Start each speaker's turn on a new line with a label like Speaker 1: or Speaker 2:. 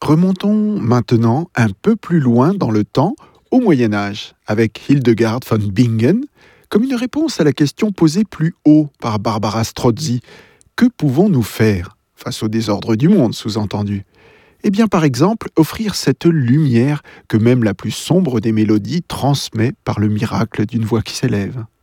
Speaker 1: Remontons maintenant un peu plus loin dans le temps, au Moyen Âge, avec Hildegard von Bingen, comme une réponse à la question posée plus haut par Barbara Strozzi. Que pouvons-nous faire face au désordre du monde, sous-entendu? Eh bien, par exemple, offrir cette lumière que même la plus sombre des mélodies transmet par le miracle d'une voix qui s'élève.